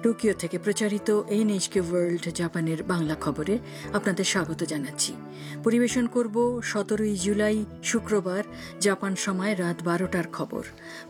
Tokyo থেকে প্রচারিত NHK world জাপানের বাংলা খবরে আপনাদের স্বাগত জানাচ্ছি। পরিবেশন করব 17 জুলাই শুক্রবার জাপান সময় রাত 12টার খবর।